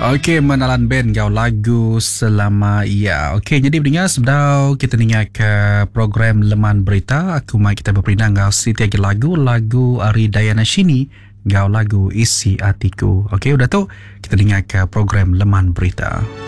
Okey, menalan band gau lagu Selama Ia. Okey, jadi pendengar sedang kita dengar ke program Leman Berita. Aku mai kita berperinang gau Siti lagi lagu Ari Dayana Shini gau lagu Isi Hatiku. Okey, udah tu kita dengar ke program Leman Berita.